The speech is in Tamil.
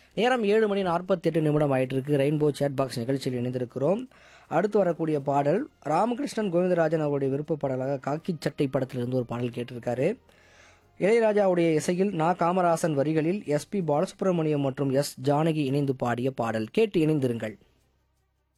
நேரம் 7:48 ஆயிட்டு இருக்கு. ரெயின்போ சேட் பாக்ஸ் நிகழ்ச்சியில் இணைந்திருக்கிறோம். அடுத்து வரக்கூடிய பாடல் ராமகிருஷ்ணன் கோவிந்தராஜன் அவருடைய விருப்ப பாடலாக காக்கி சட்டை படத்திலிருந்து ஒரு பாடல் கேட்டிருக்காரு. இளையராஜாவுடைய இசையில் நா காமராசன் வரிகளில் எஸ்பி பாலசுப்ரமணியம் மற்றும் எஸ் ஜானகி இணைந்து பாடிய பாடல். கேட்டு இணைந்திருங்கள்.